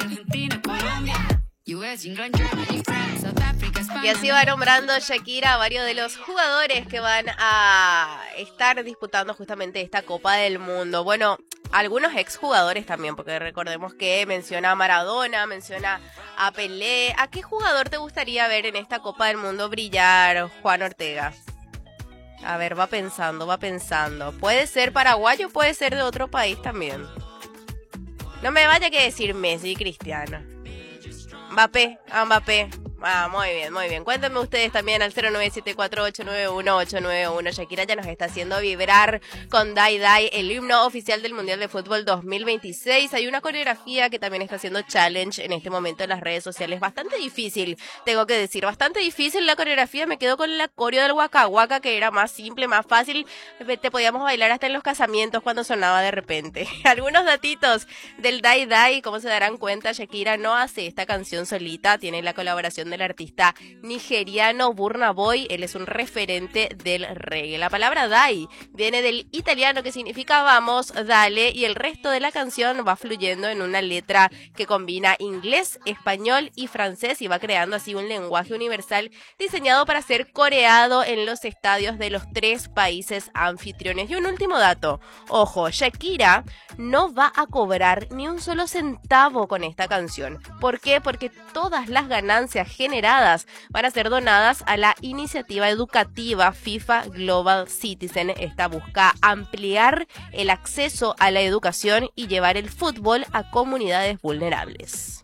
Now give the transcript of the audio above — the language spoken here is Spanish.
Y así va nombrando Shakira a varios de los jugadores que van a estar disputando justamente esta Copa del Mundo. Bueno, algunos exjugadores también, porque recordemos que menciona a Maradona, menciona a Pelé. ¿A qué jugador te gustaría ver en esta Copa del Mundo brillar, Juan Ortega? A ver, va pensando. Puede ser paraguayo, puede ser de otro país también. No me vaya que decir Messi y Cristiano. Mbappé. Muy bien. Cuéntenme ustedes también al 09748918891. Shakira ya nos está haciendo vibrar con Dai Dai, el himno oficial del Mundial de Fútbol 2026. Hay una coreografía que también está haciendo challenge en este momento en las redes sociales. Bastante difícil, tengo que decir. Bastante difícil la coreografía. Me quedo con la coreo del Waka Waka, que era más simple, más fácil. Te podíamos bailar hasta en los casamientos cuando sonaba de repente. Algunos datitos del Dai Dai. Como se darán cuenta, Shakira no hace esta canción solita. Tiene la colaboración del artista nigeriano Burna Boy. Él es un referente del reggae. La palabra Dai viene del italiano, que significa vamos, dale, y el resto de la canción va fluyendo en una letra que combina inglés, español y francés, y va creando así un lenguaje universal diseñado para ser coreado en los estadios de los 3 países anfitriones. Y un último dato, ojo, Shakira no va a cobrar ni un solo centavo con esta canción. ¿Por qué? Porque todas las ganancias generadas van a ser donadas a la iniciativa educativa FIFA Global Citizen. Esta busca ampliar el acceso a la educación y llevar el fútbol a comunidades vulnerables.